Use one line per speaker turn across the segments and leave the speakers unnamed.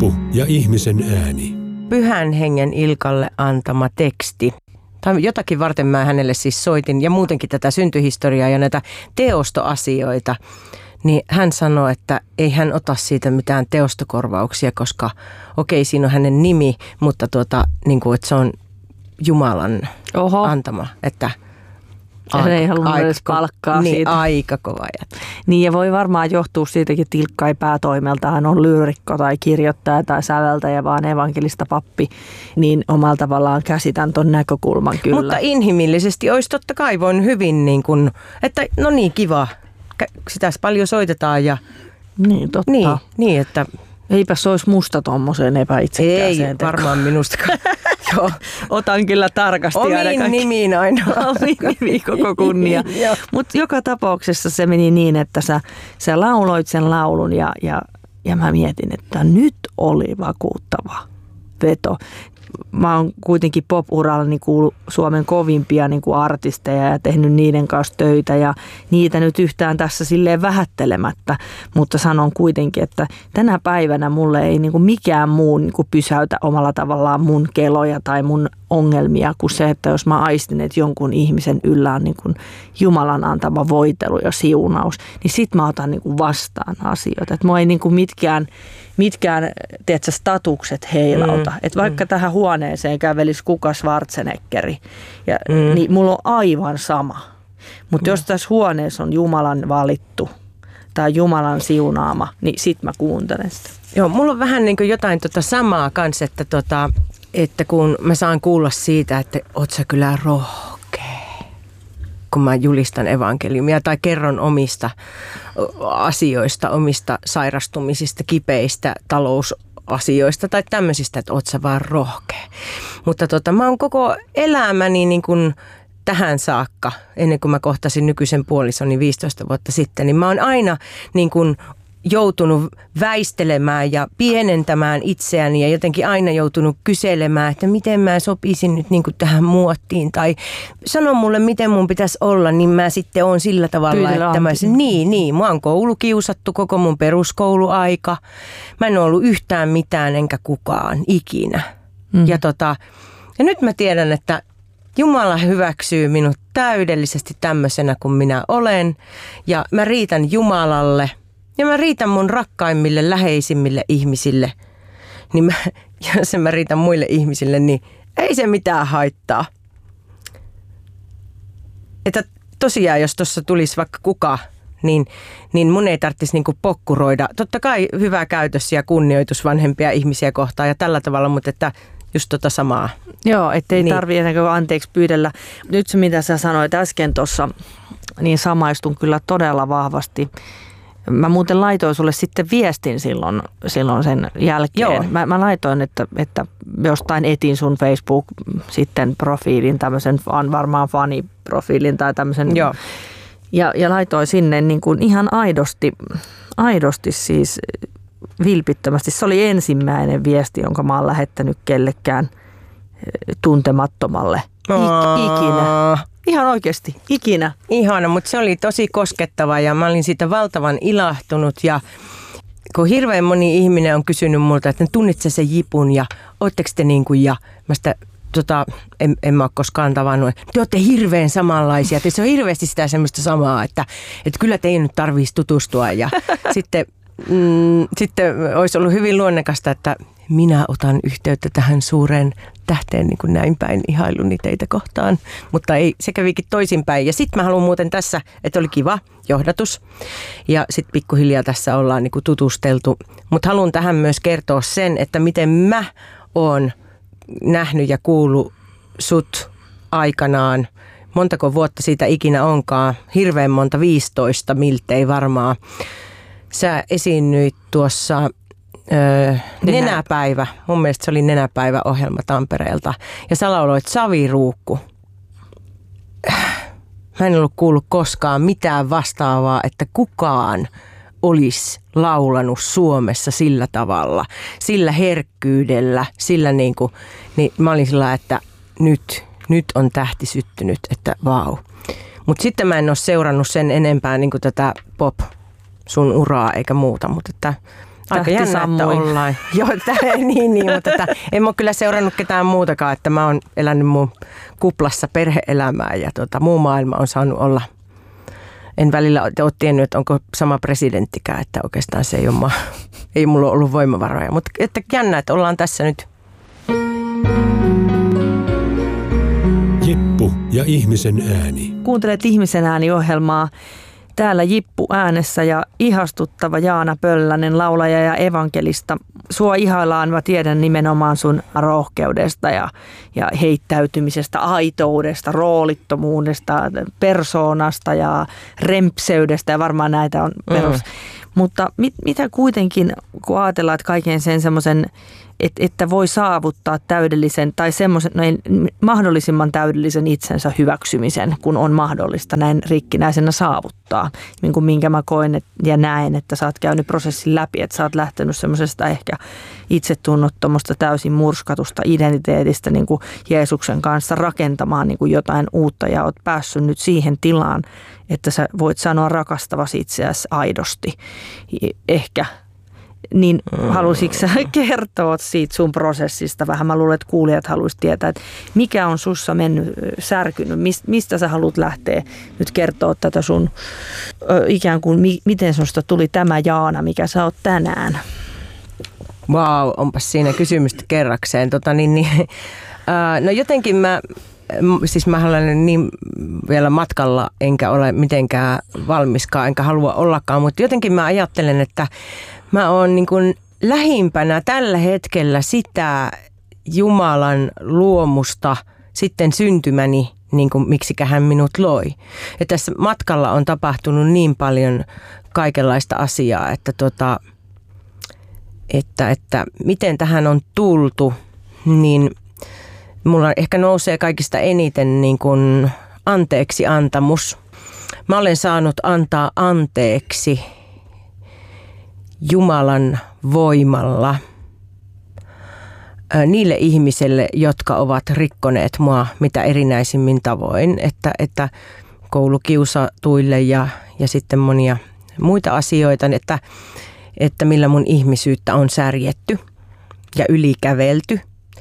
Poppu ja ihmisen ääni.
Pyhän Hengen Ilkalle antama teksti. Tai jotakin varten mä hänelle siis soitin ja muutenkin tätä syntyhistoriaa ja näitä teostoasioita. Niin hän sanoi, että ei hän ota siitä mitään teostokorvauksia, koska okei, siinä on hänen nimi, mutta niin kuin, että se on Jumalan antama. Että
hän ei halunnut edes palkkaa
niin,
siitä.
Aika kova jättä.
Niin ja voi varmaan johtua siitäkin, että Ilkka ei päätoimeltaan on lyyrikko tai kirjoittaja tai säveltäjä, vaan evankelista pappi. Niin omalla tavallaan käsitän ton näkökulman kyllä.
Mutta inhimillisesti olisi totta kai voinut hyvin, niin kuin, että no niin kiva, sitä paljon soitetaan ja
niin, totta.
Niin, että
eipä se olisi musta tommoseen epäitsekkääseen
ei varmaan minustakaan.
Joo, otan kyllä tarkasti aina kaikki.
Omiin nimiin aina.
Omiin nimiin koko kunnia. Mutta joka tapauksessa se meni niin, että sä lauloit sen laulun ja mä mietin, että nyt oli vakuuttava veto. Mä oon kuitenkin pop-urallani kuullut Suomen kovimpia niin kuin artisteja ja tehnyt niiden kanssa töitä ja niitä nyt yhtään tässä silleen vähättelemättä, mutta sanon kuitenkin, että tänä päivänä mulle ei niin kuin mikään muu niin kuin pysäytä omalla tavallaan mun keloja tai mun ongelmia kuin se, että jos mä aistin, että jonkun ihmisen yllä on niin kuin Jumalan antama voitelu ja siunaus, niin sit mä otan niin kuin vastaan asioita. Että mua ei niin kuin mitkään tiedätkö, statukset heilauta. Että vaikka tähän huoneeseen kävelisi kuka Schwarzeneggeri, niin mulla on aivan sama. Mutta jos tässä huoneessa on Jumalan valittu tai Jumalan siunaama, niin sit mä kuuntelen sitä.
Joo, mulla on vähän niin kuin jotain samaa kanssa, että kun mä saan kuulla siitä, että oot sä kyllä rohkea, kun mä julistan evankeliumia tai kerron omista asioista, omista sairastumisista, kipeistä talousasioista tai tämmöisistä, että oot sä vaan rohkea. Mutta mä oon koko elämäni niin kuin tähän saakka, ennen kuin mä kohtasin nykyisen puolisoni 15 vuotta sitten, niin mä oon aina niin kuin joutunut väistelemään ja pienentämään itseäni ja jotenkin aina joutunut kyselemään, että miten mä sopisin nyt niin kuin tähän muottiin tai sano mulle, miten mun pitäisi olla, niin mä sitten oon sillä tavalla, että mä mua on koulukiusattu koko mun peruskouluaika. Mä en ole ollut yhtään mitään enkä kukaan ikinä. Ja nyt mä tiedän, että Jumala hyväksyy minut täydellisesti tämmöisenä kuin minä olen ja mä riitän Jumalalle. Ja mä riitän mun rakkaimmille, läheisimmille ihmisille, niin jos mä riitän muille ihmisille, niin ei se mitään haittaa. Että tosiaan, jos tuossa tulisi vaikka kuka, niin mun ei tarvitsisi niinku pokkuroida. Totta kai hyvä käytös ja kunnioitus vanhempia ihmisiä kohtaan ja tällä tavalla, mutta että just samaa.
Joo, ettei tarvitse enää anteeksi pyydellä. Nyt se, mitä sä sanoit äsken tuossa, niin samaistun kyllä todella vahvasti. Mä muuten laitoin sulle sitten viestin silloin sen jälkeen.
Joo.
Mä laitoin, että jostain etin sun Facebook sitten profiilin, tämmöisen varmaan faniprofiilin tai tämmöisen.
Joo.
Ja laitoin sinne niin kuin ihan aidosti siis vilpittömästi. Se oli ensimmäinen viesti, jonka mä oon lähettänyt kellekään tuntemattomalle ikinä. Ihan oikeasti, ikinä.
Ihana, mutta se oli tosi koskettava ja mä olin siitä valtavan ilahtunut ja kun hirveän moni ihminen on kysynyt multa, että tunnit sä sen jipun ja ootteko te niin kuin ja mä sitä en mä ole koskaan tavannut, te ootte hirveän samanlaisia, se on hirveästi sitä semmoista samaa, että kyllä teidän nyt tarvitsisi tutustua ja sitten olisi ollut hyvin luonnekasta, että minä otan yhteyttä tähän suureen tähteen niin kuin näin päin ihailuni teitä kohtaan, mutta ei, se kävikin toisinpäin. Ja sitten mä haluan muuten tässä, että oli kiva johdatus ja sitten pikkuhiljaa tässä ollaan niin kuin tutusteltu, mutta haluan tähän myös kertoa sen, että miten mä oon nähnyt ja kuullut sut aikanaan, montako vuotta siitä ikinä onkaan, hirveän monta, 15 miltei varmaan. Sä esiinnyit tuossa Nenäpäivä, mun mielestä se oli Nenäpäivä-ohjelma Tampereelta ja sä lauloit Saviruukku. Mä en ollut kuullut koskaan mitään vastaavaa, että kukaan olisi laulanut Suomessa sillä tavalla, sillä herkkyydellä, sillä niin mä olin sillä, että nyt on tähti syttynyt, että vau. Mutta sitten mä en ole seurannut sen enempää niin kuin tätä pop sun uraa eikä muuta, mutta että Aika jännä, että ollaan. Joo, niin, mutta en mä ole kyllä seurannut ketään muutakaan, että mä oon elänyt mun kuplassa perhe-elämää ja muu maailma on saanut olla. En välillä ole tiennyt, että onko sama presidenttikään, että oikeastaan se ei mulla ollut voimavaroja. Mutta että jännä, että ollaan tässä nyt.
Jippu ja ihmisen ääni.
Kuuntelet Ihmisen ääni-ohjelmaa. Täällä Jippu äänessä ja ihastuttava Jaana Pöllänen, laulaja ja evankelista. Sua ihaillaan, mä tiedän nimenomaan sun rohkeudesta ja heittäytymisestä, aitoudesta, roolittomuudesta, persoonasta ja rempseydestä ja varmaan näitä on perus. Mutta mitä kuitenkin, kun ajatellaan, että kaiken sen semmoisen, että voi saavuttaa täydellisen tai semmoisen mahdollisimman täydellisen itsensä hyväksymisen, kun on mahdollista näin rikkinäisenä saavuttaa. Niin kuin minkä mä koen ja näen, että sä oot käynyt prosessin läpi, että sä oot lähtenyt semmoisesta ehkä itsetunnottomusta täysin murskatusta identiteetistä niin kuin Jeesuksen kanssa rakentamaan niin kuin jotain uutta ja oot päässyt nyt siihen tilaan, että sä voit sanoa rakastavasi itseäsi aidosti. Ehkä. Niin halusitko sä kertoa siitä sun prosessista vähän? Mä luulen, että kuulijat haluaisivat tietää, että mikä on sussa mennyt särkynyt, mistä sä haluat lähteä nyt kertoa tätä sun ikään kuin, miten susta tuli tämä Jaana, mikä sä oot tänään?
Vau, onpas siinä kysymystä kerrakseen. No jotenkin mä olen niin vielä matkalla, enkä ole mitenkään valmiskaan, enkä halua ollakaan, mutta jotenkin mä ajattelen, että mä oon niin kuin lähimpänä tällä hetkellä sitä Jumalan luomusta sitten syntymäni, niin kuin miksikä hän minut loi. Ja tässä matkalla on tapahtunut niin paljon kaikenlaista asiaa, että miten tähän on tultu, niin mulla ehkä nousee kaikista eniten niin kuin anteeksi antamus. Mä olen saanut antaa anteeksi Jumalan voimalla niille ihmisille, jotka ovat rikkoneet mua mitä erinäisimmin tavoin, että koulukiusatuille ja sitten monia muita asioita, että millä mun ihmisyyttä on särjetty ja ylikävelty,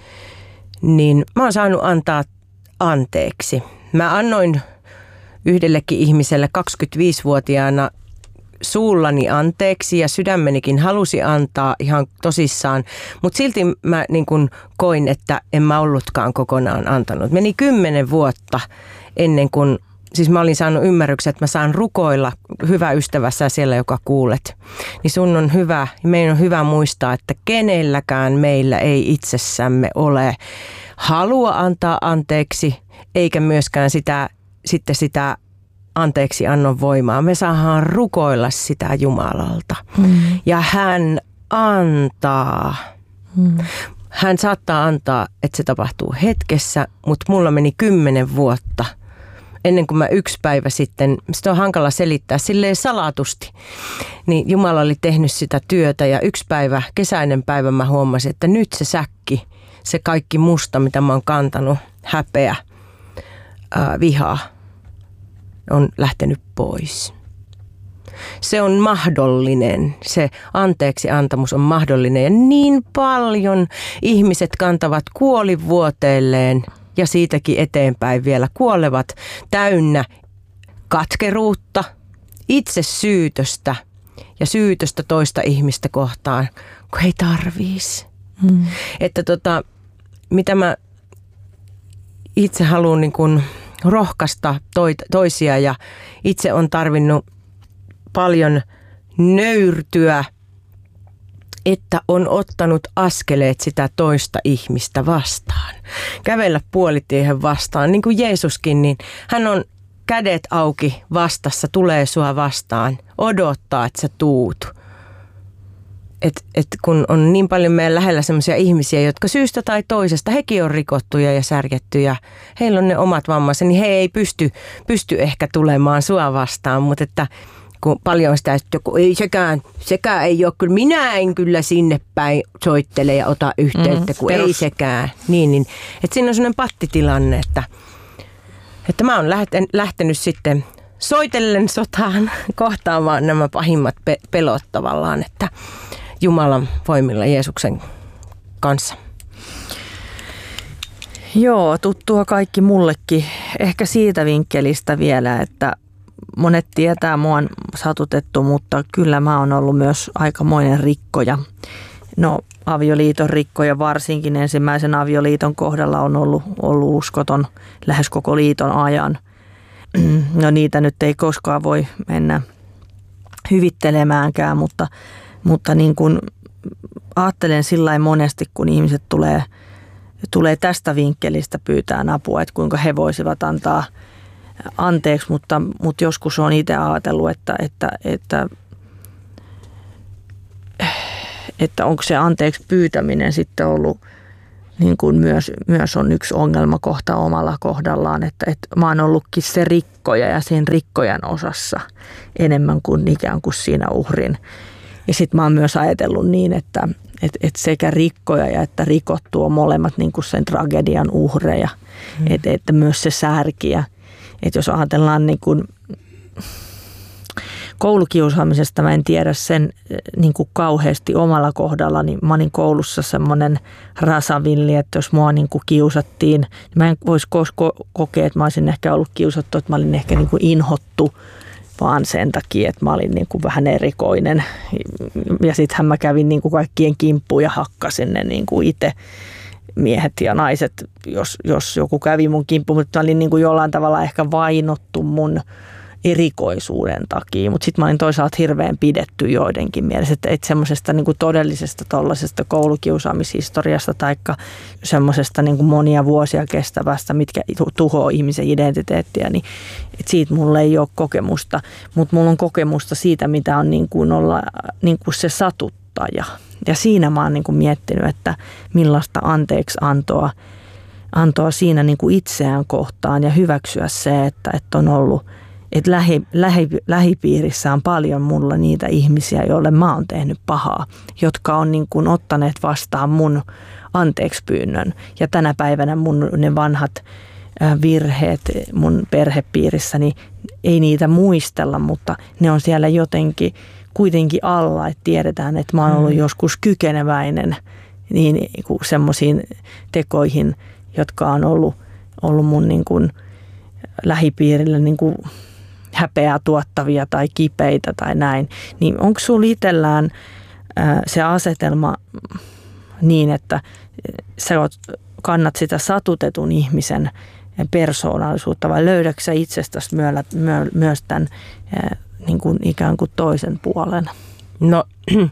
niin mä oon saanut antaa anteeksi. Mä annoin yhdellekin ihmiselle 25-vuotiaana suullani anteeksi ja sydämenikin halusi antaa ihan tosissaan, mutta silti mä niin kun koin, että en mä ollutkaan kokonaan antanut. Meni 10 vuotta ennen kuin, siis mä olin saanut ymmärryksen, että mä saan rukoilla, hyvä ystävässä siellä, joka kuulet. Niin sun on hyvä, meidän on hyvä muistaa, että kenelläkään meillä ei itsessämme ole halua antaa anteeksi, eikä myöskään sitä anteeksi annon voimaa. Me saadaan rukoilla sitä Jumalalta. Ja hän antaa. Hän saattaa antaa, että se tapahtuu hetkessä, mutta mulla meni 10 vuotta ennen kuin mä yksi päivä sitten, sitä on hankala selittää silleen salatusti, niin Jumala oli tehnyt sitä työtä ja yksi päivä, kesäinen päivä mä huomasin, että nyt se säkki, se kaikki musta, mitä mä oon kantanut, häpeä, viha, on lähtenyt pois. Se on mahdollinen, se anteeksi antamus on mahdollinen ja niin paljon ihmiset kantavat kuolivuoteelleen ja siitäkin eteenpäin vielä kuolevat täynnä katkeruutta, itsesyytöstä ja syytöstä toista ihmistä kohtaan, kun ei tarvitsisi. Että mitä mä itse haluan niin kuin rohkaista toisia ja itse on tarvinnut paljon nöyrtyä, että on ottanut askeleet sitä toista ihmistä vastaan. Kävellä puolitiehen vastaan, niin kuin Jeesuskin, niin hän on kädet auki vastassa, tulee sua vastaan, odottaa, että sä tuut. Et kun on niin paljon meidän lähellä sellaisia ihmisiä, jotka syystä tai toisesta, hekin on rikottuja ja särjettyjä, heillä on ne omat vammansa, niin he ei pysty ehkä tulemaan sua vastaan, mutta että kun paljon sitä, että joku ei sekään ei ole, kyllä minä en kyllä sinne päin soittele ja ota yhteyttä, kun ei sekään. Niin, että siinä on sellainen pattitilanne, että mä oon lähtenyt sitten soitellen sotaan kohtaamaan nämä pahimmat pelot tavallaan, että Jumalan voimilla Jeesuksen kanssa?
Joo, tuttua kaikki mullekin. Ehkä siitä vinkkelistä vielä, että monet tietää, mua on satutettu, mutta kyllä mä oon ollut myös aikamoinen rikkoja. No, avioliiton rikkoja varsinkin ensimmäisen avioliiton kohdalla on ollut uskoton lähes koko liiton ajan. No niitä nyt ei koskaan voi mennä hyvittelemäänkään, mutta niin kuin ajattelen sillä monesti, kun ihmiset tulee tästä vinkkelistä pyytää apua, että kuinka he voisivat antaa anteeksi, mutta joskus on itse ajatellut, että onko se anteeksi pyytäminen sitten ollut niin kuin myös on yksi ongelmakohta omalla kohdallaan, että mä oon ollutkin se rikkoja ja sen rikkojan osassa enemmän kuin ikään kuin siinä uhrin. Ja sitten mä oon myös ajatellut niin, että sekä rikkoja ja että rikottu on molemmat niin kuin sen tragedian uhreja, että myös se särkiä. Että jos ajatellaan niin kuin koulukiusaamisesta, mä en tiedä sen niin kuin kauheasti omalla kohdalla, niin mä olin koulussa semmoinen rasavilli, että jos mua niin kuin kiusattiin, niin mä en voisi kokea, että mä olisin ehkä ollut kiusattu, että mä olin ehkä niin kuin inhottu, vaan sen takia, että mä olin niin kuin vähän erikoinen. Ja sittenhän mä kävin niin kuin kaikkien kimppuun ja hakkasin ne niin kuin itse miehet ja naiset, jos joku kävi mun kimppuun, mutta mä olin niin kuin jollain tavalla ehkä vainottu mun erikoisuuden takia, mutta sitten mä olin toisaalta hirveän pidetty joidenkin mielessä, että semmoisesta niinku todellisesta tollaisesta koulukiusaamishistoriasta tai semmoisesta niinku monia vuosia kestävästä, mitkä tuhoaa ihmisen identiteettiä, niin siitä mulla ei ole kokemusta, mutta mulla on kokemusta siitä, mitä on niinku olla niinku se satuttaja. Ja siinä mä oon niinku miettinyt, että millaista anteeksi antoa siinä niinku itseään kohtaan ja hyväksyä se, että on ollut että lähipiirissä on paljon mulla niitä ihmisiä, joille mä oon tehnyt pahaa, jotka on niin kuin ottaneet vastaan mun anteekspyynnön. Ja tänä päivänä mun ne vanhat virheet mun perhepiirissä, niin ei niitä muistella, mutta ne on siellä jotenkin kuitenkin alla, että tiedetään, että mä oon ollut joskus kykeneväinen niin semmoisiin tekoihin, jotka on ollut mun niin kuin lähipiirillä niin kuin häpeää tuottavia tai kipeitä tai näin, niin onko sinulla itsellään se asetelma niin, että sä kannat sitä satutetun ihmisen persoonallisuutta vai löydätkö sä itsestäsi myös tämän niin kuin ikään kuin toisen puolen?
No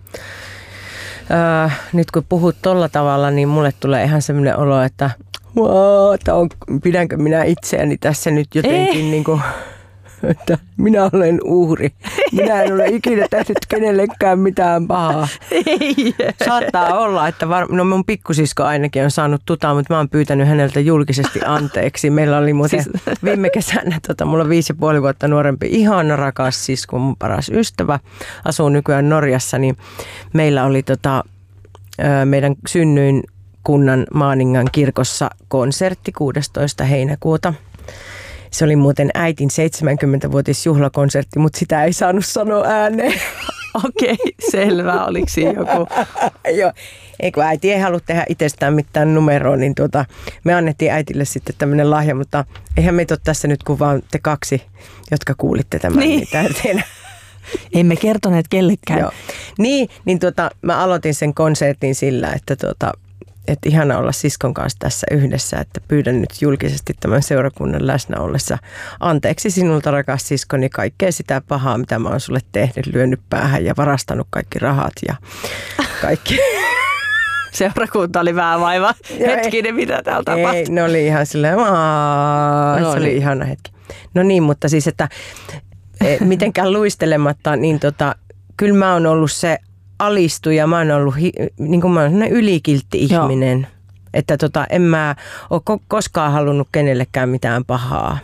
nyt kun puhut tolla tavalla, niin mulle tulee ihan sellainen olo, että pidänkö minä itseäni tässä nyt jotenkin niin kuin, että minä olen uhri. Minä en ole ikinä tehnyt kenellekään mitään pahaa.
Ei.
Saattaa olla, että no mun pikkusisko ainakin on saanut mutta mä oon pyytänyt häneltä julkisesti anteeksi. Meillä oli muuten viime kesänä, mulla on 5,5 vuotta nuorempi, ihana rakas sisko, mun paras ystävä, asuu nykyään Norjassa, niin meillä oli meidän synnyin kunnan Maaningan kirkossa konsertti 16. heinäkuuta. Se oli muuten äitin 70-vuotisjuhlakonsertti, mutta sitä ei saanut sanoa ääneen.
Okei, selvä. Oliko siinä joku?
Joo. Ei kun äiti ei halua tehdä itsestään mitään numeroa, niin me annettiin äitille sitten tämmöinen lahja, mutta eihän meitä ole tässä nyt kuin vaan te kaksi, jotka kuulitte tämän.
Niin. Emme kertoneet kellekään.
Joo. Niin mä aloitin sen konsertin sillä, että ihana olla siskon kanssa tässä yhdessä, että pyydän nyt julkisesti tämän seurakunnan läsnä ollessa anteeksi sinulta, rakas siskoni, kaikkea sitä pahaa, mitä mä oon sulle tehnyt, lyönyt päähän ja varastanut kaikki rahat ja kaikki.
Seurakunta oli vähän vaiva. Hetkinen, mitä täällä tapahtui?
Ei, ne oli ihan silleen, se oli ihana hetki. No niin, mutta siis, että mitenkään luistelematta, niin kyllä mä oon ollut se alistuja, mä oon ollut niin kuin mä oon sellainen ylikiltti ihminen. Joo. Että en mä ole koskaan halunnut kenellekään mitään pahaa.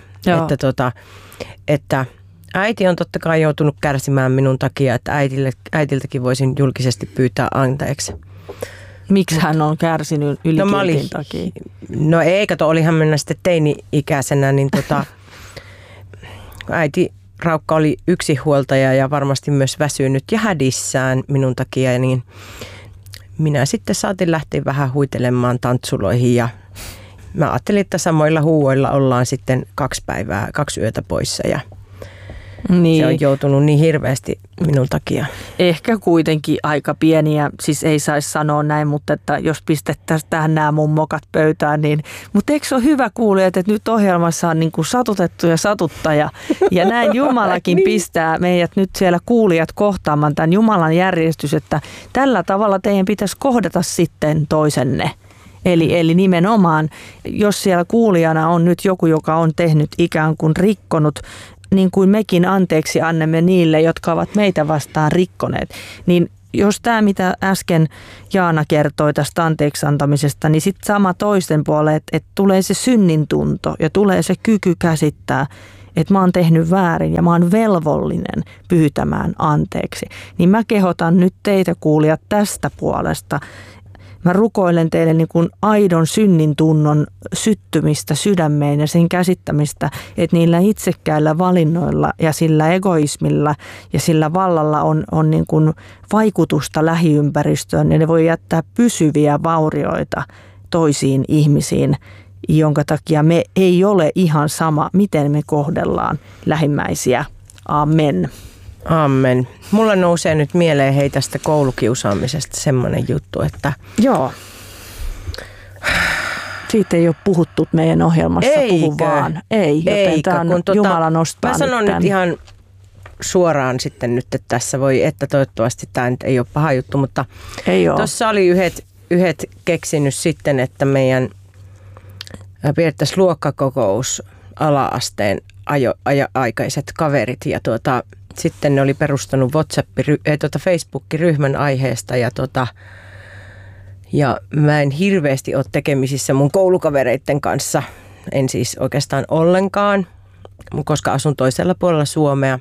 Että äiti on totta kai joutunut kärsimään minun takia, että äitiltäkin voisin julkisesti pyytää anteeksi.
Miksi hän on kärsinyt ylikiltin takia?
No ei, olihan mennä sitten teini-ikäisenä, niin äiti Raukka oli yksinhuoltaja ja varmasti myös väsynyt ja hädissään minun takia, niin minä sitten saatin lähteä vähän huitelemaan tantsuloihin ja mä ajattelin, että samoilla huuoilla ollaan sitten 2 yötä poissa ja se on joutunut niin hirveästi minun takia.
Ehkä kuitenkin aika pieniä, siis ei saisi sanoa näin, mutta että jos pistettäisiin tähän nämä mun mokat pöytään, niin mutta eikö se ole hyvä kuulla, että nyt ohjelmassa on niin kuin satutettu ja satuttaja ja näin Jumalakin niin pistää meidät nyt siellä kuulijat kohtaamaan tämän Jumalan järjestys, että tällä tavalla teidän pitäisi kohdata sitten toisenne. Eli nimenomaan, jos siellä kuulijana on nyt joku, joka on tehnyt ikään kuin rikkonut, niin kuin mekin anteeksi annamme niille, jotka ovat meitä vastaan rikkoneet, niin jos tämä, mitä äsken Jaana kertoi tästä anteeksi antamisesta, niin sitten sama toisten puolelle, että tulee se synnintunto ja tulee se kyky käsittää, että mä oon tehnyt väärin ja mä oon velvollinen pyytämään anteeksi. Niin mä kehotan nyt teitä kuulijat tästä puolesta. Mä rukoilen teille niin kuin aidon synnintunnon syttymistä sydämeen ja sen käsittämistä, että niillä itsekkäillä valinnoilla ja sillä egoismilla ja sillä vallalla on niin kuin vaikutusta lähiympäristöön ja ne voi jättää pysyviä vaurioita toisiin ihmisiin, jonka takia me ei ole ihan sama, miten me kohdellaan lähimmäisiä. Amen.
Amen. Mulla nousee nyt mieleen tästä koulukiusaamisesta semmoinen juttu, että
joo. Siitä ei ole puhuttu meidän ohjelmassa, puhu vaan. Ei, joten tämä on Jumala nostaa.
Mä sanon nyt ihan suoraan sitten nyt, että tässä voi, että toivottavasti tämä nyt ei ole paha juttu, mutta tuossa oli yhdet keksinyt sitten, että meidän pidettäisiin luokkakokous ala-asteen aikaiset kaverit ja sitten ne oli perustanut Facebook-ryhmän aiheesta ja mä en hirveästi ole tekemisissä mun koulukavereiden kanssa. En siis oikeastaan ollenkaan, koska asun toisella puolella Suomea.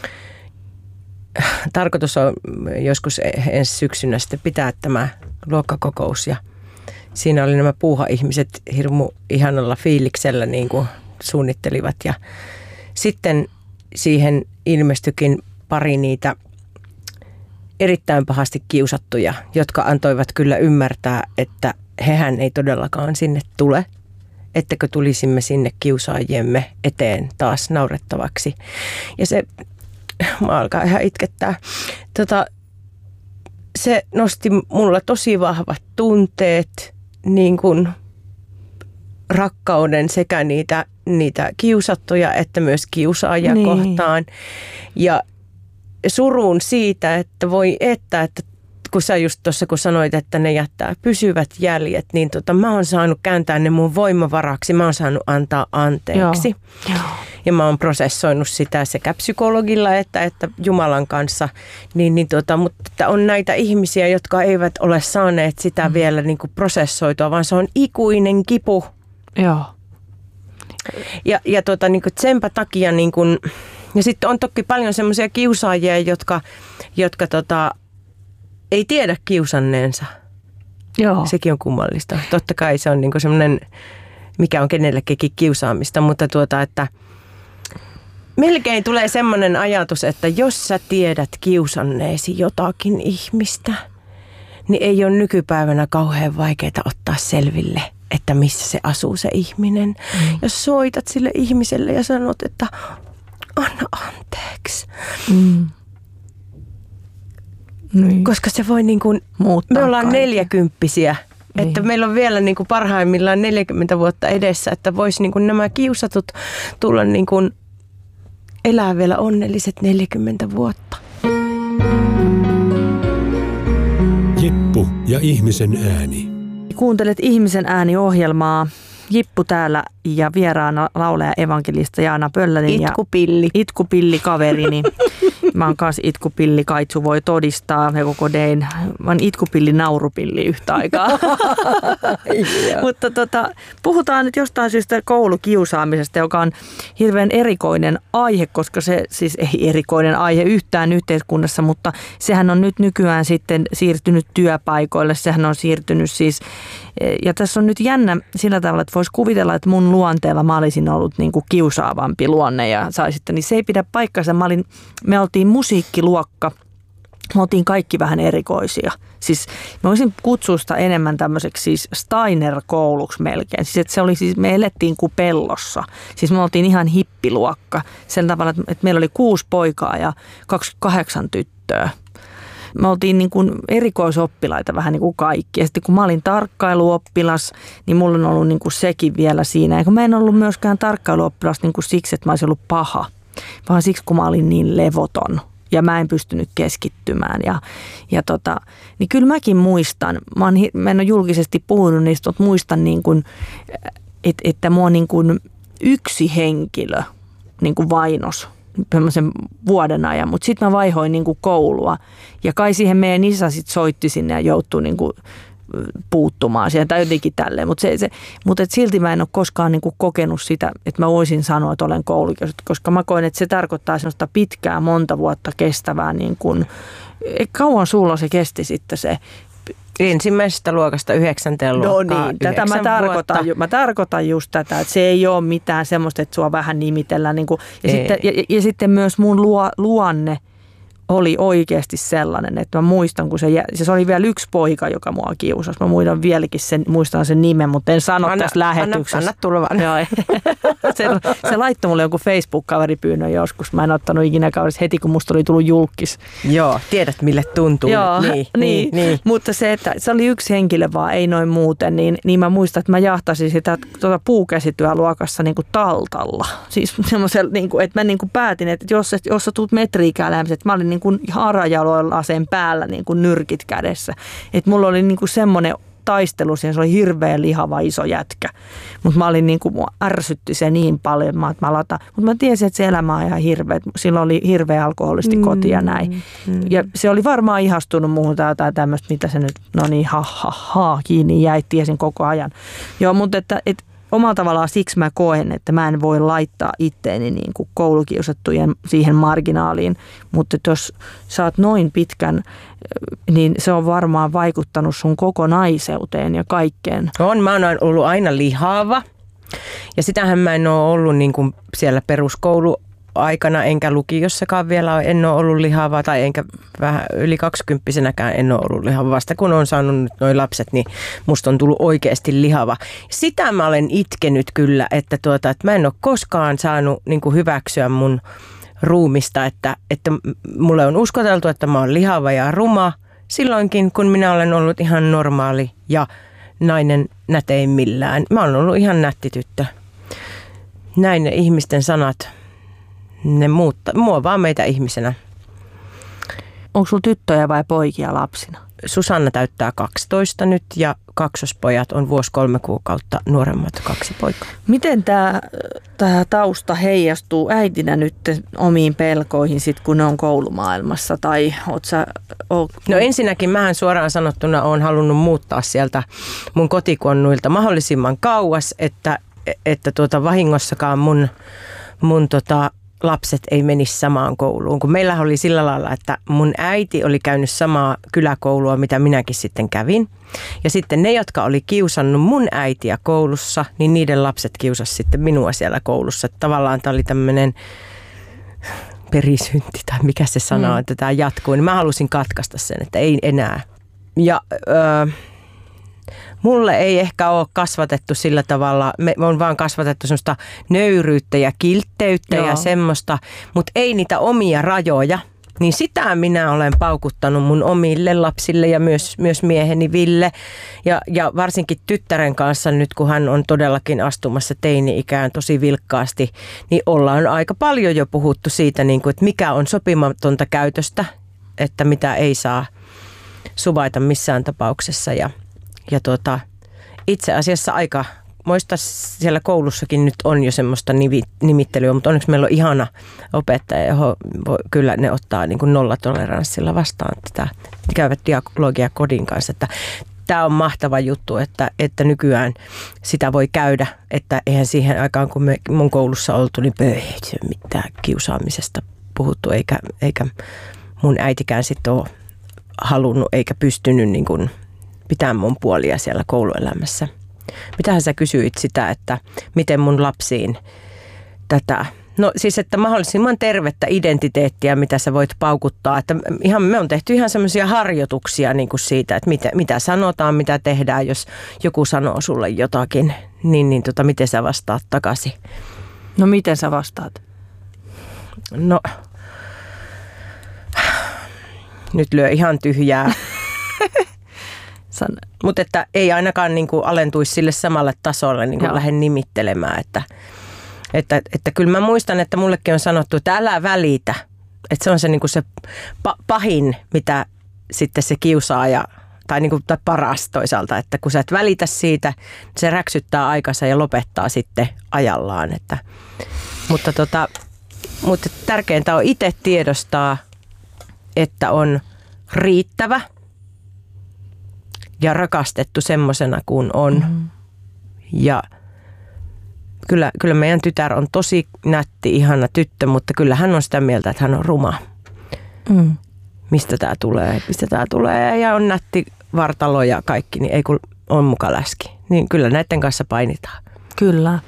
Tarkoitus on joskus ensi syksynä sitten pitää tämä luokkakokous ja siinä oli nämä puuha-ihmiset hirmu ihanalla fiiliksellä niin kuin suunnittelivat ja sitten siihen ilmestyikin pari niitä erittäin pahasti kiusattuja, jotka antoivat kyllä ymmärtää, että hehän ei todellakaan sinne tule, ettäkö tulisimme sinne kiusaajiemme eteen taas naurettavaksi. Ja se, mä alkaa ihan itkettää, se nosti mulla tosi vahvat tunteet, niin kuin rakkauden sekä niitä kiusattuja että myös kiusaajia kohtaan. Ja surun siitä, että voi että kun sä just tuossa kun sanoit, että ne jättää pysyvät jäljet, niin mä oon saanut kääntää ne mun voimavaraksi, mä oon saanut antaa anteeksi. Joo. Ja mä oon prosessoinut sitä sekä psykologilla että Jumalan kanssa, mutta on näitä ihmisiä, jotka eivät ole saaneet sitä vielä niin kuin prosessoitua, vaan se on ikuinen kipu.
Joo.
Ja niin kuin senpä takia niin kuin, ja sitten on toki paljon semmoisia kiusaajia, jotka ei tiedä kiusanneensa.
Joo.
Sekin on kummallista. Totta kai se on niin kuin semmoinen, mikä on kenellekin kiusaamista, mutta että melkein tulee semmoinen ajatus, että jos sä tiedät kiusanneesi jotakin ihmistä, niin ei ole nykypäivänä kauhean vaikeaa ottaa selville, että missä se asuu se ihminen. Jos soitat sille ihmiselle ja sanot, että anna anteeksi.
Niin.
Koska se voi niin kuin, me ollaan kaiken 40-vuotiaita, että meillä on vielä niin kuin parhaimmillaan 40 vuotta edessä, että vois niin kuin nämä kiusatut tulla niin kuin elää vielä onnelliset 40 vuotta.
Jippu ja ihmisen ääni.
Kuuntelet Ihmisen ääni-ohjelmaa. Jippu täällä ja vieraana laulaja evankelista Jaana Pöllänen.
Itkupilli.
Itkupilli kaverini. Mä oon kanssa itkupilli, Kaitsu voi todistaa ja koko dein. Mä oon itkupilli, naurupilli yhtä aikaa. Mutta puhutaan nyt jostain syystä koulukiusaamisesta, joka on hirveän erikoinen aihe, koska se siis ei erikoinen aihe yhtään yhteiskunnassa, mutta sehän on nyt nykyään sitten siirtynyt työpaikoille. Sehän on siirtynyt siis, ja tässä on nyt jännä sillä tavalla, että voisi kuvitella, että mun luonteella mä olisin ollut niin kuin kiusaavampi luonne ja niin se ei pidä paikkansa. Me oltiin musiikkiluokka. Me oltiin kaikki vähän erikoisia. Siis mä voisin kutsua sitä enemmän tämmöiseksi siis Steiner-kouluksi melkein. Siis että me elettiin kuin pellossa. Siis me oltiin ihan hippiluokka. Sen tavalla, että meillä oli 6 poikaa ja 28 tyttöä. Me oltiin niin kuin erikoisoppilaita vähän niin kuin kaikki. Ja sitten kun mä olin tarkkailuoppilas, niin mulla on ollut niin kuin sekin vielä siinä. Ja mä en ollut myöskään tarkkailuoppilas niin kuin siksi, että mä olisin ollut paha, vaan siksi, kun mä olin niin levoton. Ja mä en pystynyt keskittymään. Niin kyllä mäkin muistan, mä en ole julkisesti puhunut niistä, mutta muistan, niin kuin, että mua niin kuin yksi henkilö niin kuin vainos semmoisen vuoden ajan. Mutta sitten mä vaihoin niin kuin koulua. Ja kai siihen meidän isä sitten soitti sinne ja joutui niin kuin puuttumaan siihen tai jotenkin tälleen. Mutta silti mä en ole koskaan niin kuin kokenut sitä, että mä voisin sanoa, että olen koulukiusattu, koska mä koen, että se tarkoittaa sellaista pitkää, monta vuotta kestävää. Niin kuin, kauan sulla se kesti sitten se?
Ensimmäisestä luokasta 9. luokkaan.
No niin, tätä mä tarkoitan just tätä, että se ei ole mitään semmoista, että sua vähän nimitellään. Niin kuin, ja sitten myös mun luonne oli oikeasti sellainen, että mä muistan, kun se oli vielä yksi poika, joka mua kiusasi. Mä muistan sen nimen, mutta en sano tässä lähetyksessä.
Anna turvan.
Se laittoi mulle joku Facebook-kaveripyynnön joskus. Mä en ottanut ikinä kaverissa heti, kun musta oli tullut julkis.
Joo, tiedät mille tuntuu.
Joo, niin. Mutta se, että se oli yksi henkilö vaan, ei noin muuten, niin mä muistan, että mä jahtasin sitä puukäsityöluokassa niin kuin taltalla. Siis semmoisella, niin kuin, että mä niin kuin päätin, että jos sä tulet metriikään lähemmäs, että mä olin niin kuin harajaloilla sen päällä niin kuin nyrkit kädessä. Että mulla oli niin kuin semmoinen taistelu siihen, se oli hirveän lihava iso jätkä. Mutta mä olin niin kuin, mua ärsytti se niin paljon, että mutta mä tiesin, että se elämä on ihan hirveä. Silloin oli hirveä alkoholisti koti ja näin. Ja se oli varmaan ihastunut muuhun tai jotain tämmöistä, mitä se nyt, no niin, kiinni jäi, tiesin koko ajan. Joo, mutta että omalla tavallaan siksi mä koen, että mä en voi laittaa itteeni niin kuin koulukiusattujen siihen marginaaliin, mutta jos sä oot noin pitkän, niin se on varmaan vaikuttanut sun kokonaiseuteen ja kaikkeen.
Mä oon ollut aina lihava ja sitähän mä en ole ollut niin kuin siellä peruskouluaikana enkä lukiossakaan vielä en ole ollut lihava tai enkä vähän yli 20-vuotiaanakään en ole ollut lihava. Vasta kun on saanut nyt noi lapset, niin musta on tullut oikeasti lihava. Sitä mä olen itkenyt kyllä, että mä en ole koskaan saanut niin kuin hyväksyä mun ruumista, että mulle on uskoteltu, että mä oon lihava ja ruma silloinkin, kun minä olen ollut ihan normaali ja nainen näteimmillään. Mä oon ollut ihan nätti tyttö. Näin ne ihmisten sanat. Ne muovaa meitä ihmisenä.
Onko sulla tyttöjä vai poikia lapsina?
Susanna täyttää 12 nyt ja kaksospojat on vuosi 3 kuukautta nuoremmat 2 poikaa.
Miten tämä tausta heijastuu äitinä nyt omiin pelkoihin sit, kun ne on koulumaailmassa? Tai
No ensinnäkin mähän suoraan sanottuna olen halunnut muuttaa sieltä mun kotikonnuilta mahdollisimman kauas, että vahingossakaan mun lapset ei menisi samaan kouluun. Kun meillä oli sillä lailla, että mun äiti oli käynyt samaa kyläkoulua, mitä minäkin sitten kävin. Ja sitten ne, jotka oli kiusannut mun äitiä koulussa, niin niiden lapset kiusasi sitten minua siellä koulussa. Että tavallaan tämä oli tämmöinen perisynti tai mikä se sana on, että tämä jatkuu. Niin mä halusin katkaista sen, että ei enää. Ja mulle ei ehkä ole kasvatettu sillä tavalla, me on vaan kasvatettu semmoista nöyryyttä ja kiltteyttä ja semmoista, mutta ei niitä omia rajoja. Niin sitä minä olen paukuttanut mun omille lapsille ja myös mieheni Ville. Ja varsinkin tyttären kanssa nyt, kun hän on todellakin astumassa teini-ikään tosi vilkkaasti, niin ollaan aika paljon jo puhuttu siitä, niin kuin, että mikä on sopimatonta käytöstä, että mitä ei saa suvaita missään tapauksessa. Ja itse asiassa aika muista siellä koulussakin nyt on jo semmoista nimittelyä, mutta onneksi meillä on ihana opettaja, johon kyllä ne ottaa niin kuin nollatoleranssilla vastaan tätä, käyvät dialogia kodin kanssa, että tämä on mahtava juttu, että nykyään sitä voi käydä, että eihän siihen aikaan, kun me mun koulussa oltu, niin ei mitään kiusaamisesta puhuttu, eikä mun äitikään sitten ole halunnut eikä pystynyt niin kuin pitää mun puolia siellä kouluelämässä. mitähän sä kysyit sitä, että miten mun lapsiin tätä. No siis, että mahdollisimman tervettä identiteettiä, mitä sä voit paukuttaa. Että me on tehty ihan semmoisia harjoituksia niin kuin siitä, että mitä sanotaan, mitä tehdään, jos joku sanoo sulle jotakin, niin miten sä vastaat takaisin.
No miten sä vastaat?
No, nyt lyö ihan tyhjää. Mutta että ei ainakaan niin kuin alentuisi sille samalle tasolle, niin kuin lähden nimittelemään. Että kyllä mä muistan, että mullekin on sanottu, että älä välitä. Että se on se, niin kuin se pahin, mitä sitten se kiusaaja, tai, niin kuin, tai paras toisaalta, että kun sä et välitä siitä, se räksyttää aikansa ja lopettaa sitten ajallaan. Mutta tärkeintä on itse tiedostaa, että on riittävä ja rakastettu semmosena kuin on. Mm-hmm. Ja kyllä meidän tytär on tosi nätti, ihana tyttö, mutta kyllä hän on sitä mieltä, että hän on ruma. Mm. Mistä tämä tulee ja on nätti vartalo ja kaikki, niin ei kun on muka läski. Niin kyllä näiden kanssa painitaan.
Kyllä.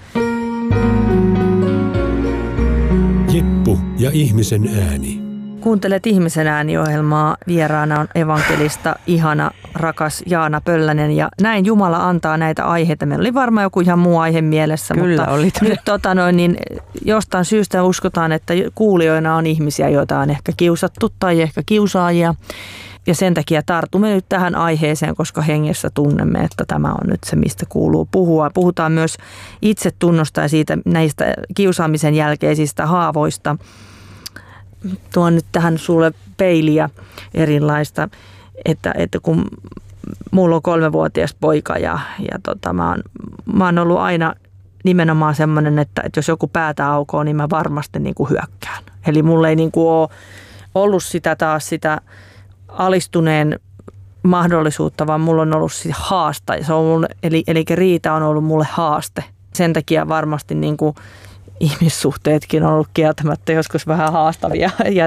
Jippu ja ihmisen ääni.
Kuuntelet Ihmisen ääni-ohjelmaa. Vieraana on evankelista, ihana, rakas Jaana Pöllänen. Ja näin Jumala antaa näitä aiheita. Meillä oli varmaan joku ihan muu aihe mielessä.
Kyllä
mutta
oli.
Nyt niin jostain syystä uskotaan, että kuulijoina on ihmisiä, joita on ehkä kiusattu tai ehkä kiusaajia. Ja sen takia tartumme nyt tähän aiheeseen, koska hengessä tunnemme, että tämä on nyt se, mistä kuuluu puhua. Puhutaan myös itsetunnosta ja siitä näistä kiusaamisen jälkeisistä haavoista. Tuon nyt tähän sulle peiliä erilaista, että kun mulla on 3-vuotias poika ja mä oon ollut aina nimenomaan semmoinen, että jos joku päätä aukoo, niin mä varmasti niin kuin hyökkään. Eli mulla ei niin kuin ole ollut sitä alistuneen mahdollisuutta, vaan mulla on ollut sitä haasta. Ja se on mulle, eli riita on ollut mulle haaste. Sen takia varmasti niin kuin ihmissuhteetkin on ollut kieltämättä joskus vähän haastavia. Ja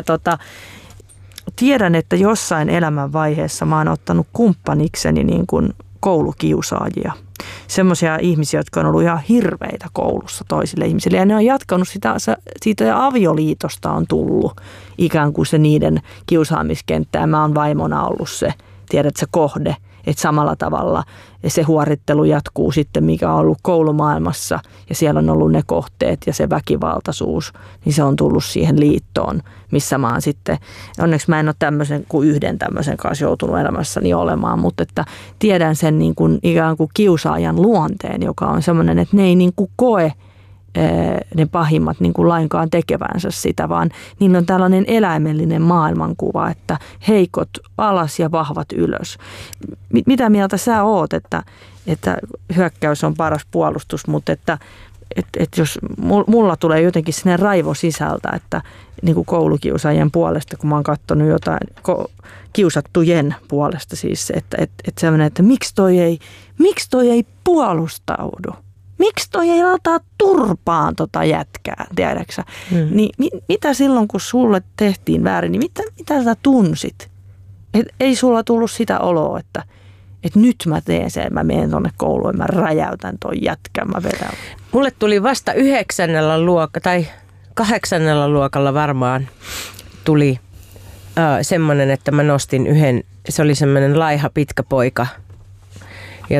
tiedän, että jossain elämänvaiheessa mä oon ottanut kumppanikseni niin kuin koulukiusaajia. Semmoisia ihmisiä, jotka on ollut ihan hirveitä koulussa toisille ihmisille. Ja ne on jatkanut siitä avioliitosta on tullut ikään kuin se niiden kiusaamiskenttä. Ja mä oon vaimona ollut se, tiedät se kohde. Että samalla tavalla se huorittelu jatkuu sitten, mikä on ollut koulumaailmassa ja siellä on ollut ne kohteet ja se väkivaltaisuus, niin se on tullut siihen liittoon, missä mä oon sitten, onneksi mä en ole tämmöisen kuin yhden tämmöisen kanssa joutunut elämässäni olemaan, mutta että tiedän sen niin kuin ikään kuin kiusaajan luonteen, joka on semmoinen, että ne ei niin kuin koe ne pahimmat niin kuin lainkaan tekevänsä sitä, vaan niillä on tällainen eläimellinen maailmankuva, että heikot alas ja vahvat ylös. Mitä mieltä sä oot, että hyökkäys on paras puolustus, mutta että jos mulla tulee jotenkin sinne raivo sisältä, että niin kuin koulukiusaajien puolesta, kun mä oon katsonut jotain kiusattujen puolesta siis, että sellainen, että miksi toi ei puolustaudu? Miksi toi ei lataa turpaan jätkää, tiedäksä? Niin mitä silloin, kun sulle tehtiin väärin, niin mitä sä tunsit? Ei sulla tullut sitä oloa, että nyt mä teen sen, mä menen tuonne kouluun, mä räjäytän toi jätkän, mä vedän.
Mulle tuli vasta 9. tai 8. luokalla varmaan tuli semmoinen, että mä nostin yhden, se oli semmoinen laiha pitkä poika. Ja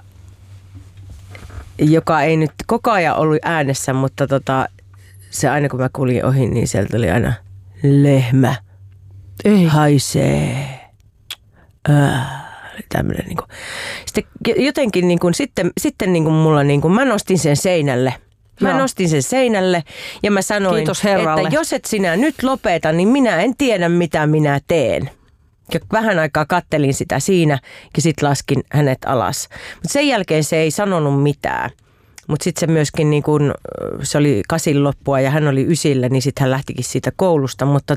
joka ei nyt koko ajan ollut äänessä, mutta se aina kun mä kuljin ohi, niin sieltä oli aina lehmä, haisee, tämmöinen niin kuin. Sitten jotenkin niin kuin, sitten niin kuin mulla niin kuin, mä nostin sen seinälle. Ja mä sanoin, että jos et sinä nyt lopeta, niin minä en tiedä mitä minä teen. Ja vähän aikaa kattelin sitä siinä ja sitten laskin hänet alas. Mutta sen jälkeen se ei sanonut mitään. Mutta sitten se myöskin, niin kun, se oli 8 loppua ja hän oli 9, niin sitten hän lähtikin siitä koulusta. Mutta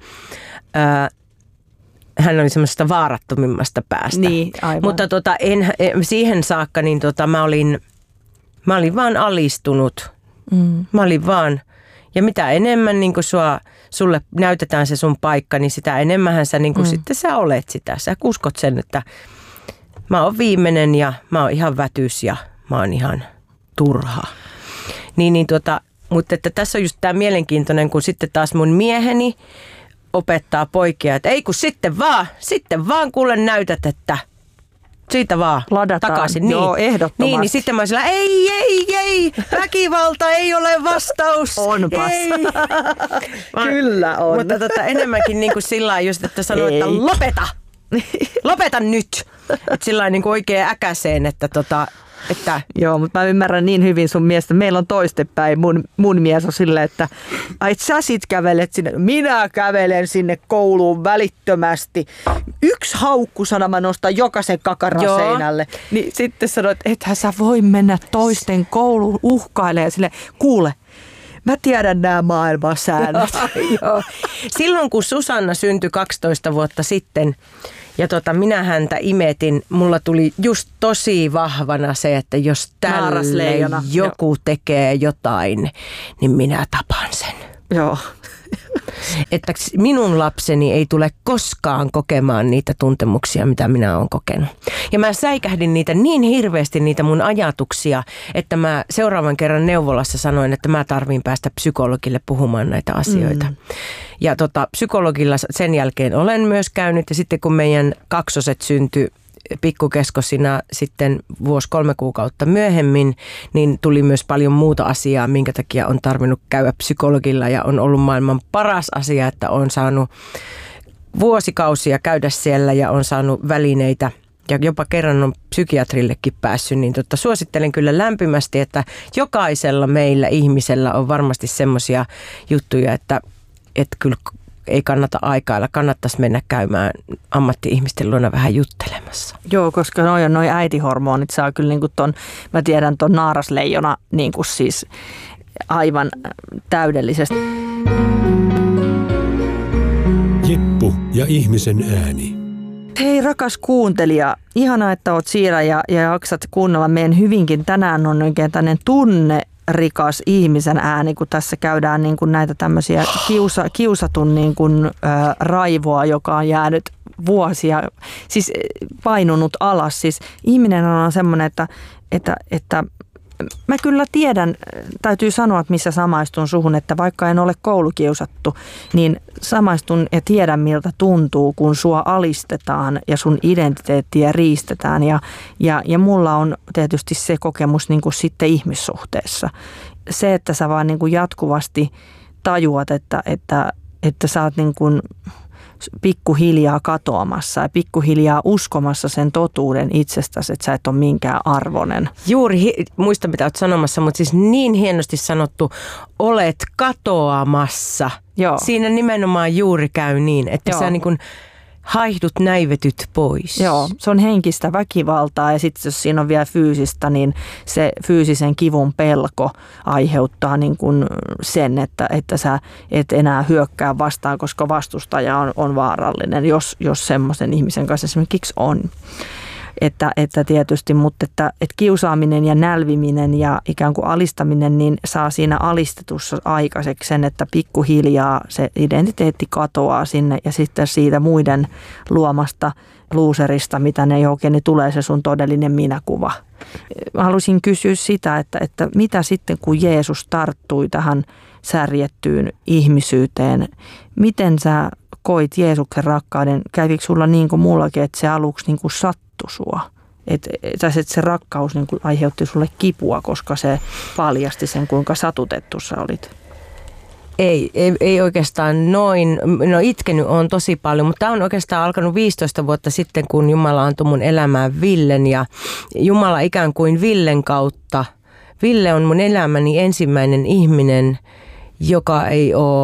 hän oli semmoisesta vaarattomimmasta päästä.
Niin, aivan.
Mutta siihen saakka niin mä olin vaan alistunut. Mä olin vaan. Ja mitä enemmän niin kun sulle näytetään se sun paikka, niin sitä enemmän sä, niin kun sitten sä olet sitä. Sä uskot sen, että mä oon viimeinen ja mä oon ihan vätys ja mä oon ihan turha. Mutta että tässä on just tämä mielenkiintoinen, kun sitten taas mun mieheni opettaa poikia, että ei kun sitten vaan kuule näytät, että siitä vaan
ladataan.
Takaisin.
Joo, ehdottomasti.
Niin sitten mä oon sillä, ei, väkivalta ei ole vastaus.
Onpas. Kyllä on.
Mutta enemmänkin niin kuin sillä lailla just, että sanoo, että lopeta nyt. Että sillä lailla niin kuin oikein äkäseen, että
Joo, mutta mä ymmärrän niin hyvin sun miestä. Meillä on toistepäin. Mun mies on silleen, että sä sit kävelet sinne. Minä kävelen sinne kouluun välittömästi. Yksi haukkusana mä nostan jokaisen kakaran seinälle. Niin sitten sanoit, että ethän sä voi mennä toisten kouluun uhkailemaan. Ja silleen, kuule, mä tiedän nämä maailman säännöt.
Joo. Silloin kun Susanna syntyi 12 vuotta sitten, ja minä häntä imetin, mulla tuli just tosi vahvana se, että jos tälle joku tekee jotain, niin minä tapan sen.
Joo.
Että minun lapseni ei tule koskaan kokemaan niitä tuntemuksia, mitä minä olen kokenut. Ja mä säikähdin niitä niin hirveästi, niitä mun ajatuksia, että mä seuraavan kerran neuvolassa sanoin, että mä tarvin päästä psykologille puhumaan näitä asioita. Ja psykologilla sen jälkeen olen myös käynyt, ja sitten kun meidän kaksoset syntyi pikkukeskosina sitten 1-3 kuukautta myöhemmin, niin tuli myös paljon muuta asiaa, minkä takia on tarvinnut käydä psykologilla, ja on ollut maailman paras asia, että on saanut vuosikausia käydä siellä ja on saanut välineitä ja jopa kerran on psykiatrillekin päässyt, niin suosittelen kyllä lämpimästi, että jokaisella meillä ihmisellä on varmasti semmoisia juttuja, että kyllä ei kannata aikailla, kannattaisi mennä käymään ammatti-ihmisten luona vähän juttelemassa.
Joo, koska noi äitihormonit saa kyllä niin kuin mä tiedän ton naarasleijona niin kuin siis aivan täydellisesti.
Jeppu ja ihmisen ääni.
Hei rakas kuuntelija, ihanaa, että oot siellä ja jaksat kuunnella meidän hyvinkin. Tänään on oikein tämmöinen tunnerikas ihmisen ääni, kun tässä käydään niin kuin näitä tämmöisiä kiusatun niin kuin, raivoa, joka on jäänyt vuosia, siis painunut alas. Siis ihminen on semmoinen, että mä kyllä tiedän, täytyy sanoa, että missä samaistun suhun, että vaikka en ole koulukiusattu, niin samaistun ja tiedän miltä tuntuu, kun sua alistetaan ja sun identiteettiä riistetään. Ja mulla on tietysti se kokemus niin kuin sitten ihmissuhteessa. Se, että sä vaan niin kuin jatkuvasti tajuat, että sä oot niin kuin pikkuhiljaa katoamassa ja pikkuhiljaa uskomassa sen totuuden itsestäsi, että sä et ole minkään arvoinen.
Juuri, muista mitä olet sanomassa, mutta siis niin hienosti sanottu, olet katoamassa.
Joo.
Siinä nimenomaan juuri käy niin, että sä niin kuin haihdut näivetyt pois.
Joo, se on henkistä väkivaltaa ja sitten jos siinä on vielä fyysistä, niin se fyysisen kivun pelko aiheuttaa niin kuin sen, että sä et enää hyökkää vastaan, koska vastustaja on vaarallinen, jos semmoisen ihmisen kanssa esimerkiksi on. Että tietysti, mutta että kiusaaminen ja nälviminen ja ikään kuin alistaminen, niin saa siinä alistetussa aikaiseksi sen, että pikkuhiljaa se identiteetti katoaa sinne ja sitten siitä muiden luomasta luuserista, mitä ne oikein, niin tulee se sun todellinen minäkuva. Mä haluaisin kysyä sitä, että mitä sitten kun Jeesus tarttui tähän särjettyyn ihmisyyteen, miten sä koit Jeesuksen rakkauden? Kävikö sulla niin kuin mullakin, että se aluksi niin kuin sattui sua? Että se rakkaus niin kuin aiheutti sulle kipua, koska se paljasti sen, kuinka satutettu sä olit?
Ei oikeastaan noin. No itkenyt on tosi paljon, mutta tämä on oikeastaan alkanut 15 vuotta sitten, kun Jumala antoi mun elämään Villen. Ja Jumala ikään kuin Villen kautta. Ville on mun elämäni ensimmäinen ihminen, joka ei ole,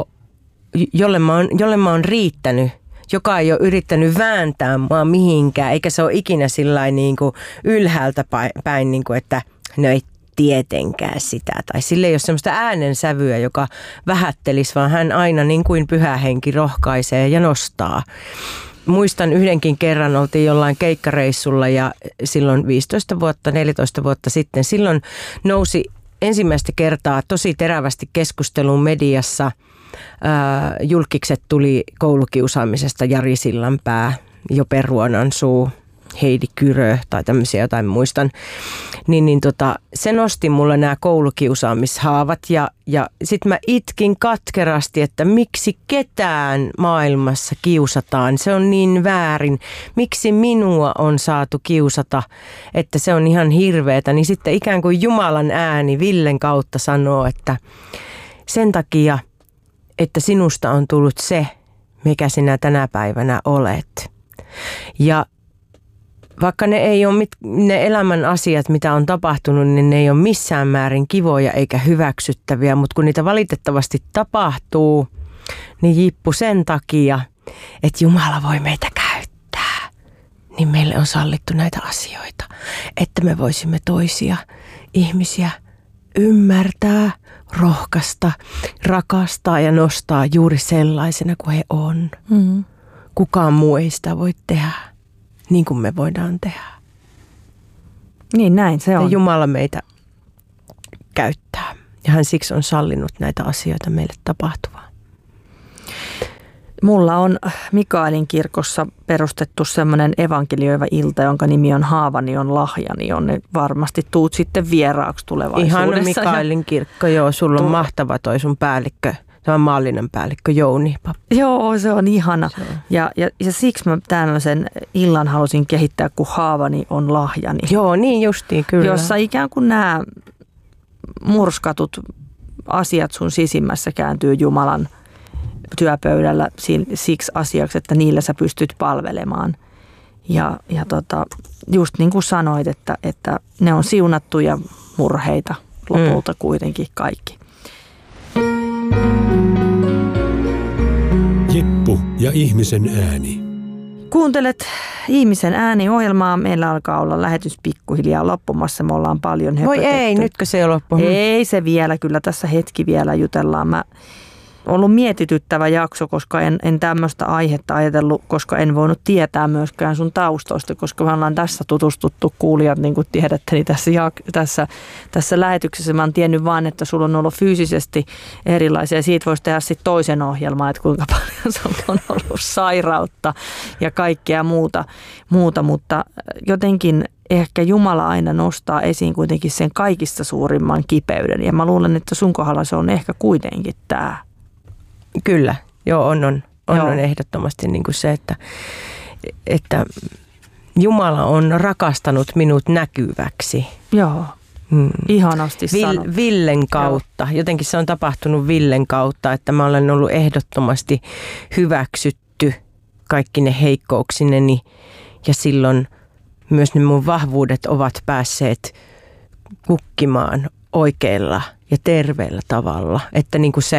jolle mä oon riittänyt. Joka ei ole yrittänyt vääntää mua mihinkään, eikä se ole ikinä sillain niin kuin ylhäältä päin, niin kuin, että no ei tietenkään sitä. Tai sille ei ole semmoista äänensävyä, joka vähättelisi, vaan hän aina niin kuin Pyhä Henki rohkaisee ja nostaa. Muistan yhdenkin kerran, oltiin jollain keikkareissulla ja silloin 14 vuotta sitten, silloin nousi ensimmäistä kertaa tosi terävästi keskusteluun mediassa. Julkikset tuli koulukiusaamisesta, Jari Sillanpää, Jope Ruonansuu, Heidi Kyrö tai tämmöisiä jotain muistan, se nosti mulle nämä koulukiusaamishaavat ja sitten mä itkin katkerasti, että miksi ketään maailmassa kiusataan, se on niin väärin, miksi minua on saatu kiusata, että se on ihan hirveetä, niin sitten ikään kuin Jumalan ääni Villen kautta sanoo, että sen takia, että sinusta on tullut se, mikä sinä tänä päivänä olet. Ja vaikka ne ei ole ne elämän asiat, mitä on tapahtunut, niin ne ei ole missään määrin kivoja eikä hyväksyttäviä, mutta kun niitä valitettavasti tapahtuu, niin Jippu sen takia, että Jumala voi meitä käyttää, niin meille on sallittu näitä asioita, että me voisimme toisia ihmisiä ymmärtää, rohkaista, rakastaa ja nostaa juuri sellaisena kuin he on. Mm. Kukaan muu ei sitä voi tehdä niin kuin me voidaan tehdä.
Niin näin se on.
Ja Jumala meitä käyttää. Ja hän siksi on sallinut näitä asioita meille tapahtuvaa.
Mulla on Mikaelin kirkossa perustettu semmoinen evankelioiva ilta, jonka nimi on Haavani on lahjani, jonne varmasti tuut sitten vieraaksi tulevaisuudessa.
Ihan Mikaelin kirkko, joo. Sulla on mahtava toi sun päällikkö, tämä maallinen päällikkö Jouni.
Joo, se on ihana. Se on. Ja siksi mä tällaisen illan halusin kehittää, kun Haavani on lahjani.
Joo, niin justiin, kyllä.
Jossa ikään kuin nämä murskatut asiat sun sisimmässä kääntyy Jumalan työpöydällä siksi asiaksi, että niillä sä pystyt palvelemaan. Ja just niin kuin sanoit, että ne on siunattuja murheita lopulta kuitenkin kaikki.
Jippu ja ihmisen ääni.
Kuuntelet Ihmisen ääni-ohjelmaa. Meillä alkaa olla lähetys pikkuhiljaa loppumassa. Me ollaan paljon höpötetty.
Voi ei, nytkö se on loppu?
Ei se vielä, kyllä tässä hetki vielä jutellaan. Mä ollut mietityttävä jakso, koska en tämmöistä aihetta ajatellut, koska en voinut tietää myöskään sun taustoista, koska me ollaan tässä tutustuttu, kuulijat, niin kuin tiedätte, niin tässä lähetyksessä mä oon tiennyt vaan, että sulla on ollut fyysisesti erilaisia. Siitä voisi tehdä sitten toisen ohjelman, että kuinka paljon sulla on ollut sairautta ja kaikkea muuta, mutta jotenkin ehkä Jumala aina nostaa esiin kuitenkin sen kaikista suurimman kipeyden ja mä luulen, että sun kohdalla se on ehkä kuitenkin tämä.
Kyllä, joo, on ehdottomasti niin kuin se, että Jumala on rakastanut minut näkyväksi.
Joo, ihanasti sanottu.
Villen kautta, jotenkin se on tapahtunut Villen kautta, että mä olen ollut ehdottomasti hyväksytty kaikki ne heikkouksineni ja silloin myös ne mun vahvuudet ovat päässeet kukkimaan oikealla ja terveellä tavalla, että niin kuin se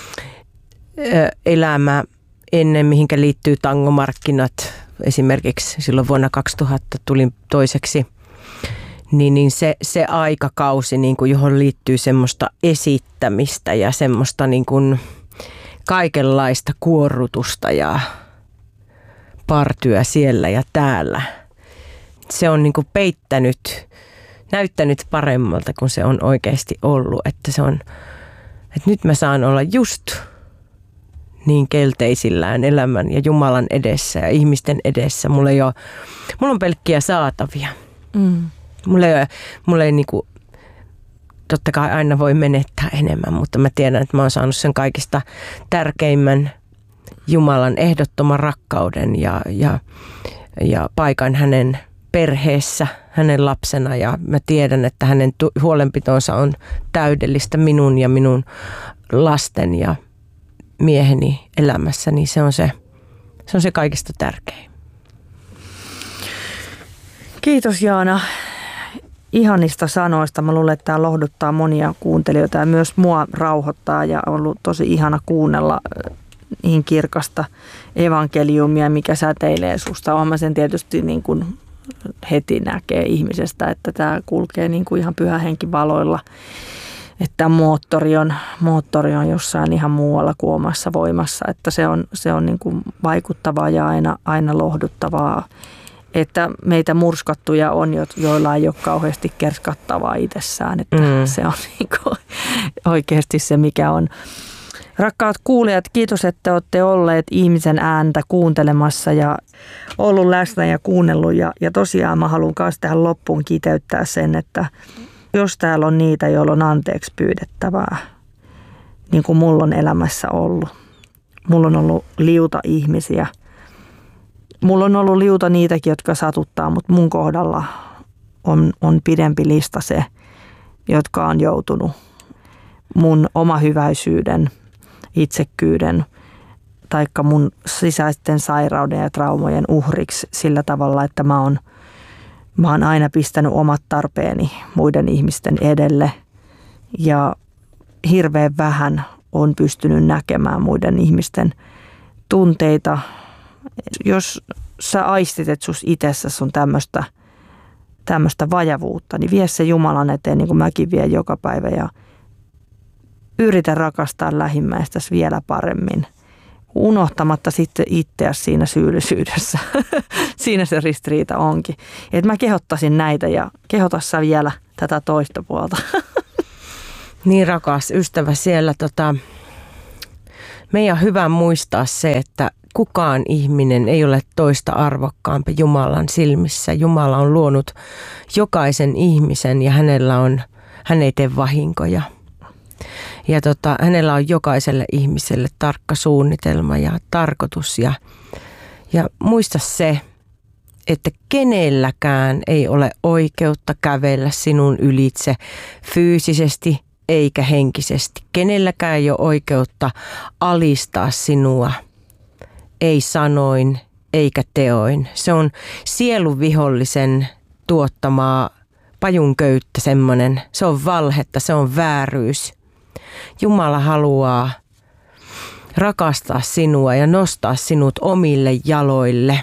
elämä ennen, mihinkä liittyy tangomarkkinat, esimerkiksi silloin vuonna 2000 tulin toiseksi, niin se aikakausi, niin kuin johon liittyy semmoista esittämistä ja semmoista niin kuin kaikenlaista kuorrutusta ja partyä siellä ja täällä. Se on niin kuin näyttänyt paremmalta kuin se on oikeasti ollut, että nyt mä saan olla just niin kelteisillään elämän ja Jumalan edessä ja ihmisten edessä. Mulla on pelkkiä saatavia. Mm. Mulla ei niinku, totta kai aina voi menettää enemmän, mutta mä tiedän, että mä oon saanut sen kaikista tärkeimmän Jumalan ehdottoman rakkauden ja paikan hänen perheessä, hänen lapsena ja mä tiedän, että hänen huolenpitonsa on täydellistä minun ja minun lasten ja mieheni elämässä, niin se on se kaikista tärkein.
Kiitos Jaana ihanista sanoista. Mä luulen, että tämä lohduttaa monia kuuntelijoita ja myös mua rauhoittaa ja on ollut tosi ihana kuunnella niin kirkasta evankeliumia, mikä säteilee susta. Olen mä sen tietysti niin kuin heti näkee ihmisestä, että tämä kulkee niin kuin ihan Pyhä Henki valoilla. Että moottori on jossain ihan muualla kuin omassa voimassa, että se on niin kuin vaikuttavaa ja aina lohduttavaa, että meitä murskattuja on, joilla ei ole kauheasti kerskattavaa itsessään, että se on niin kuin oikeasti se, mikä on Rakkaat kuulijat, kiitos, että olette olleet ihmisen ääntä kuuntelemassa ja ollut läsnä ja kuunnellut. Ja tosiaan mä haluan myös tähän loppuun kiteyttää sen, että jos täällä on niitä, joilla on anteeksi pyydettävää, niin kuin mulla on elämässä ollut. Mulla on ollut liuta ihmisiä. Mulla on ollut liuta niitäkin, jotka satuttaa, mutta mun kohdalla on pidempi lista se, jotka on joutunut mun omahyväisyyden, itsekkyyden taikka mun sisäisten sairauden ja traumojen uhriksi sillä tavalla, että mä oon aina pistänyt omat tarpeeni muiden ihmisten edelle ja hirveän vähän on pystynyt näkemään muiden ihmisten tunteita. Jos sä aistit, että sus itsessäsi on tämmöistä vajavuutta, niin vie se Jumalan eteen, niin kuin mäkin vien joka päivä ja yritä rakastaa lähimmäistäsi vielä paremmin, unohtamatta sitten itseäsi siinä syyllisyydessä. Siinä se ristiriita onkin. Et mä kehottaisin näitä ja kehota sä vielä tätä toista puolta.
Niin rakas ystävä siellä, meidän on hyvä muistaa se, että kukaan ihminen ei ole toista arvokkaampi Jumalan silmissä. Jumala on luonut jokaisen ihmisen ja hän ei tee vahinkoja. Ja hänellä on jokaiselle ihmiselle tarkka suunnitelma ja tarkoitus. Ja muista se, että kenelläkään ei ole oikeutta kävellä sinun ylitse fyysisesti eikä henkisesti. Kenelläkään ei ole oikeutta alistaa sinua, ei sanoin eikä teoin. Se on sielunvihollisen tuottamaa pajunköyttä semmoinen. Se on valhetta, se on vääryys. Jumala haluaa rakastaa sinua ja nostaa sinut omille jaloille.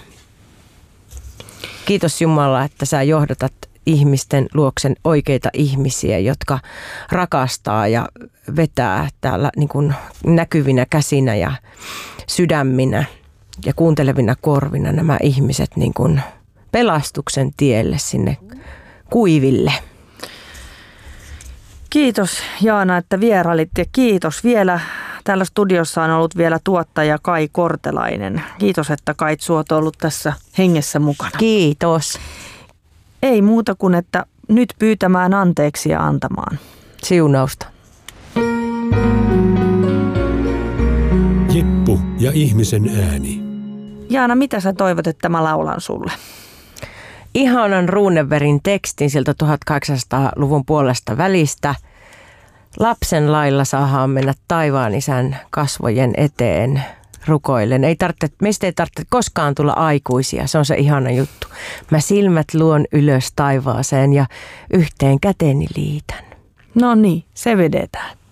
Kiitos Jumala, että sä johdatat ihmisten luoksen oikeita ihmisiä, jotka rakastaa ja vetää täällä niin kuin näkyvinä käsinä ja sydäminä ja kuuntelevina korvina nämä ihmiset niin kuin pelastuksen tielle sinne kuiville.
Kiitos Jaana, että vierailit ja kiitos vielä. Täällä studiossa on ollut vielä tuottaja Kai Kortelainen. Kiitos, että Kait sua oot ollut tässä hengessä mukana.
Kiitos.
Ei muuta kuin, että nyt pyytämään anteeksi ja antamaan.
Siunausta.
Jippu ja ihmisen ääni.
Jaana, mitä sä toivot, että mä laulan sulle?
Ihanan Runebergin tekstin sieltä 1800-luvun puolesta välistä. Lapsen lailla saadaan mennä taivaan isän kasvojen eteen rukoillen. Meistä ei tarvitse koskaan tulla aikuisia, se on se ihana juttu. Mä silmät luon ylös taivaaseen ja yhteen käteeni liitän.
No niin, se vedetään.